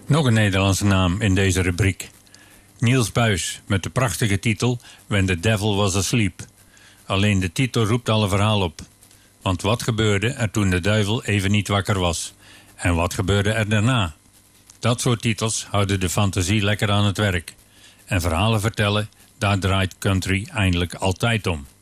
Nog een Nederlandse naam in deze rubriek. Niels Buys met de prachtige titel When the Devil Was Asleep. Alleen de titel roept al een verhaal op. Want wat gebeurde er toen de duivel even niet wakker was? En wat gebeurde er daarna? Dat soort titels houden de fantasie lekker aan het werk. En verhalen vertellen, daar draait country eindelijk altijd om.